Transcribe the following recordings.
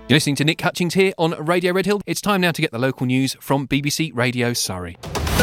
You're listening to Nick Hutchings here on Radio Red Hill. It's time now to get the local news from BBC Radio Surrey.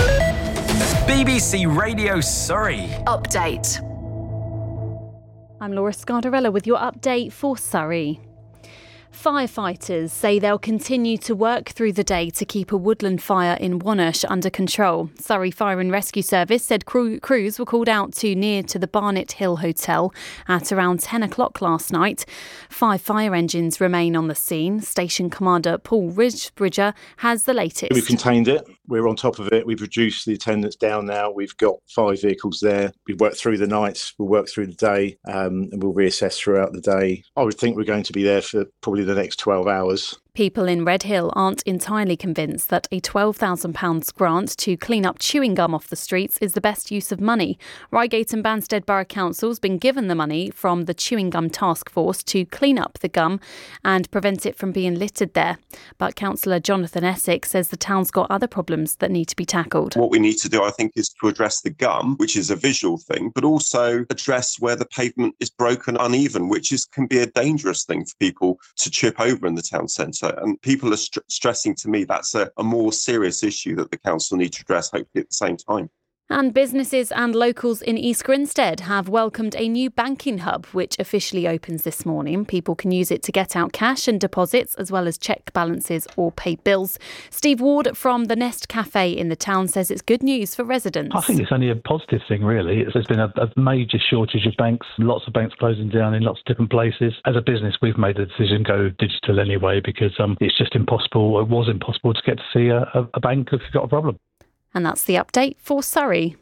BBC Radio Surrey. Update. I'm Laura Scardarella with your update for Surrey. Firefighters say they'll continue to work through the day to keep a woodland fire in Wonersh under control. Surrey Fire and Rescue Service said crews were called out near to the Barnet Hill Hotel at around 10 o'clock last night. 5 fire engines remain on the scene. Station Commander Paul Ridgebridger has the latest. We've contained it. We're on top of it. We've reduced the attendance down now. We've got 5 vehicles there. We've worked through the nights. We'll work through the day and we'll reassess throughout the day. I would think we're going to be there for probably the next 12 hours. People in Red Hill aren't entirely convinced that a £12,000 grant to clean up chewing gum off the streets is the best use of money. Reigate and Banstead Borough Council's been given the money from the Chewing Gum Task Force to clean up the gum and prevent it from being littered there. But Councillor Jonathan Essex says the town's got other problems that need to be tackled. What we need to do, I think, is to address the gum, which is a visual thing, but also address where the pavement is broken, uneven, which can be a dangerous thing for people to trip over in the town centre. And people are stressing to me that's a more serious issue that the council need to address, hopefully at the same time. And businesses and locals in East Grinstead have welcomed a new banking hub, which officially opens this morning. People can use it to get out cash and deposits, as well as check balances or pay bills. Steve Ward from the Nest Cafe in the town says it's good news for residents. I think it's only a positive thing, really. There's been a major shortage of banks, lots of banks closing down in lots of different places. As a business, we've made the decision to go digital anyway, because it's just impossible. It was impossible to get to see a bank if you've got a problem. And that's the update for Surrey.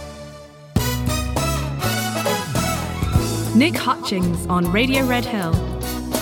Nick Hutchings on Radio Red Hill.